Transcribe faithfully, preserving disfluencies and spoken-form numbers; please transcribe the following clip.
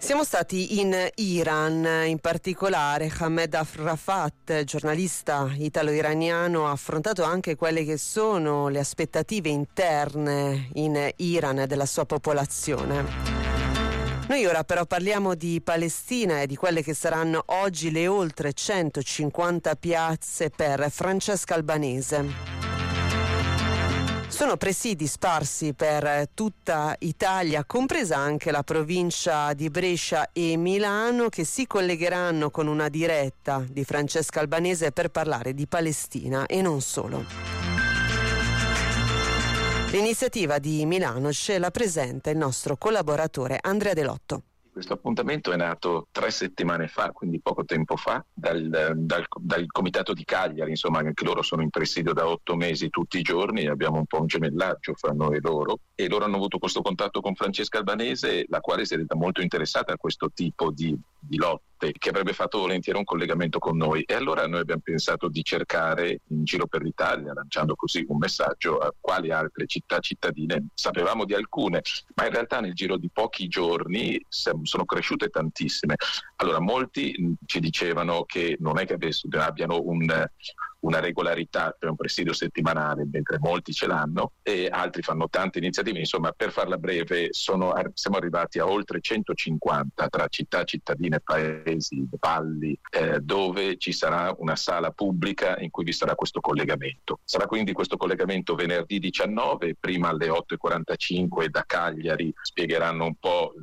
Siamo stati in Iran, in particolare Ahmed Arafat, giornalista italo-iraniano, ha affrontato anche quelle che sono le aspettative interne in Iran e della sua popolazione. Noi ora però parliamo di Palestina e di quelle che saranno oggi le oltre centocinquanta piazze per Francesca Albanese. Sono presidi sparsi per tutta Italia, compresa anche la provincia di Brescia e Milano, che si collegheranno con una diretta di Francesca Albanese per parlare di Palestina e non solo. L'iniziativa di Milano ce la presenta il nostro collaboratore Andrea Delotto. Questo appuntamento è nato tre settimane fa, quindi poco tempo fa, dal, dal, dal comitato di Cagliari, insomma anche loro sono in presidio da otto mesi tutti i giorni, abbiamo un po' un gemellaggio fra noi e loro, e loro hanno avuto questo contatto con Francesca Albanese, la quale si è resa molto interessata a questo tipo di, di lotte, che avrebbe fatto volentieri un collegamento con noi, e allora noi abbiamo pensato di cercare in giro per l'Italia, lanciando così un messaggio a quali altre città cittadine, sapevamo di alcune, ma in realtà nel giro di pochi giorni sono cresciute tantissime. Allora molti ci dicevano che non è che adesso abbiano un, una regolarità per un presidio settimanale, mentre molti ce l'hanno, e altri fanno tante iniziative. Insomma, per farla breve, sono, siamo arrivati a oltre centocinquanta tra città cittadine, paesi, valli, eh, dove ci sarà una sala pubblica in cui vi sarà questo collegamento. Sarà quindi questo collegamento venerdì diciannove, prima alle otto e quarantacinque da Cagliari spiegheranno un po'